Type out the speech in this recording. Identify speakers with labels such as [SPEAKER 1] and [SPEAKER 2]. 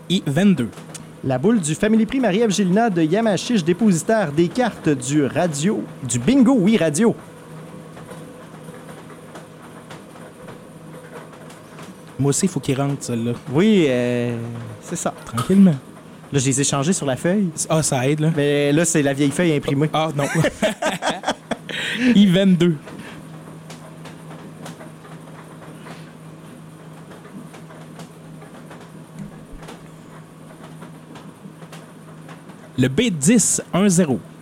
[SPEAKER 1] I-22.
[SPEAKER 2] La boule du Family Prix Marie-Ève Gélina de Yamachiche, dépositaire des cartes du bingo, oui, radio.
[SPEAKER 1] Moi aussi, il faut qu'il rentre, celle-là.
[SPEAKER 2] Oui, c'est ça.
[SPEAKER 1] Tranquillement.
[SPEAKER 2] Là, je les ai changés sur la feuille.
[SPEAKER 1] Ah, ça aide, là.
[SPEAKER 2] Mais là, c'est la vieille feuille imprimée.
[SPEAKER 1] Ah, non. I-22. Le B10, 1-0.